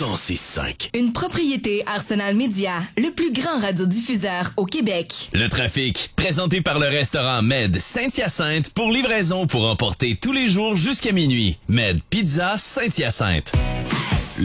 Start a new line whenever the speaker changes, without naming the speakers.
106.5.
Une propriété Arsenal Média, le plus grand radiodiffuseur au Québec.
Le trafic, présenté par le restaurant Med Saint-Hyacinthe pour livraison pour emporter tous les jours jusqu'à minuit. Med Pizza Saint-Hyacinthe.